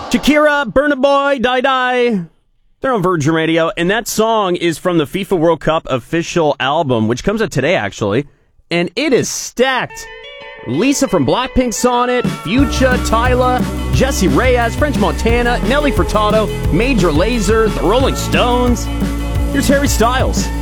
Shakira, Burna Boy, Die Die. They're on Virgin Radio, and that song is from the FIFA World Cup official album, which comes out today, actually, and it is stacked. Lisa from Blackpink's on it, Future, Tyla, Jessie Reyez, French Montana, Nelly Furtado, Major Lazer, The Rolling Stones. Here's Harry Styles.